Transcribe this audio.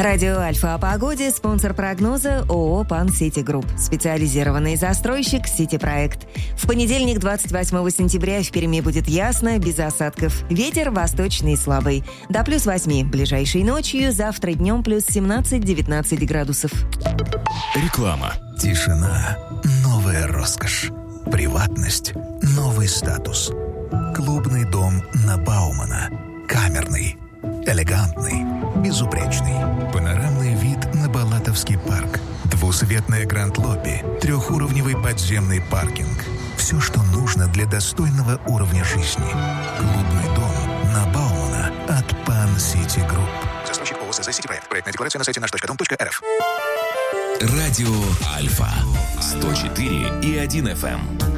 Радио Альфа о погоде, спонсор прогноза ООО «Пан-Сити Групп», специализированный застройщик «Сити-проект». В понедельник, 28 сентября, в Перми будет ясно, без осадков. Ветер восточный слабый. До +8 ближайшей ночью, завтра днем плюс 17-19 градусов. Реклама. Тишина – новая роскошь. Приватность – новый статус. Клубный дом на Баумана. Камерный, элегантный, безупречный. Панорамный вид на Балатовский парк. Двусветное гранд-лобби. Трехуровневый подземный паркинг. Все, что нужно для достойного уровня жизни. Клубный дом на Баумана от Пан-Сити Групп. Застройщик ООО «ЗЗ Сити-проект». Проектная декларация на сайте наш.дом.рф. Радио Альфа 104,1 FM.